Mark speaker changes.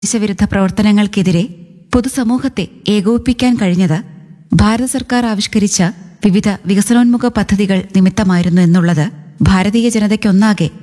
Speaker 1: ദേശവിരുദ്ധ പ്രവർത്തനങ്ങൾക്കെതിരെ പൊതുസമൂഹത്തെ ഏകോപിപ്പിക്കാൻ കഴിഞ്ഞത് ഭാരത സർക്കാർ ആവിഷ്കരിച്ച വിവിധ വികസനോന്മുഖ പദ്ധതികൾ നിമിത്തമായിരുന്നു എന്നുള്ളത് ഭാരതീയ ജനതയ്ക്കൊന്നാകെ